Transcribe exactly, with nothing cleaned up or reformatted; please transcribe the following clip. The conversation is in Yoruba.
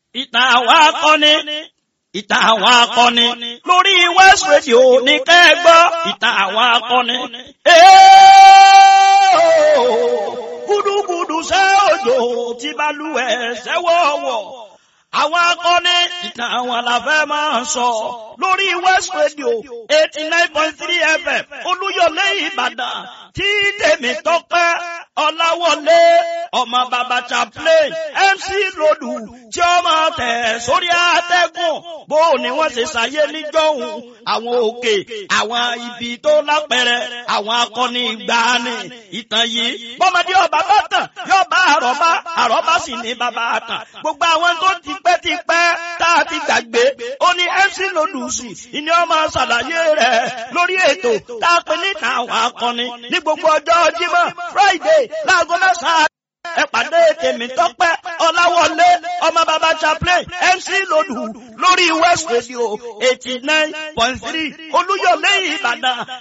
ìtàn àwọn akọni ìtàn àwọn akọni lórí West Radio ní kẹ́gbọ́ ìtàn àwọn akọni. Gúdúgúdú ṣẹ́ òjò tí balùwẹ̀ ṣẹ́wọ̀wọ̀ àwọn akọni ìtàn àwọn àlàfẹ́ máa ń sọ lórí West Radio eighty nine point three F M Olúyọ̀lé Ìbàdàn tí tèmi tọ́pẹ́ Ọláwọlé ọmọ bàbá chaplain M C Lòdù tí ó máa tẹ̀ sórí àtẹ́gùn bó ni wọ́n ṣe ṣàyé níjọ́hun àwọn òkè àwọn ibi tó lápẹẹrẹ àwọn akọni ìgbàanì ìtàn yìí bọ́mọdé ọba bá tàn yóò bá àrọ́bá àrọ́bá sì ní bàbá àtàn gbogbo àwọn tó ti pẹ́ ti pẹ́ tá a ti gbàgbé ó ní M C Lòdù sí ìní ọmọ ṣàlàyé rẹ̀ lórí ètò tá a pè ní ìtàn àwọn akọni ní gbogbo ọjọ́ Jímọ̀ Friday láago mẹ́sàn-án ẹ pàdé tèmi tọ́pẹ́ Ọláwọlé ọmọ bàbá chaplain M C Lòdù lórí West Radio eighty nine point three Olúyọ̀lé Ìbàdàn.